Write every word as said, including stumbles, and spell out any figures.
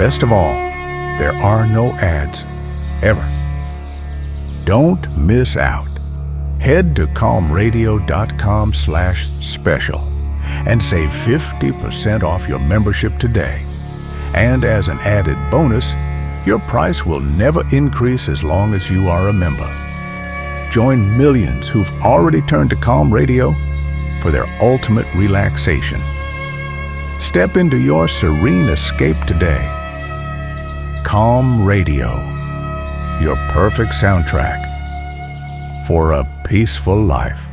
best of all, there are no ads, ever. Don't miss out. Head to calm radio dot com slash special and save fifty percent off your membership today. And as an added bonus, your price will never increase as long as you are a member. Join millions who've already turned to Calm Radio for their ultimate relaxation. Step into your serene escape today. Calm Radio, your perfect soundtrack for a peaceful life.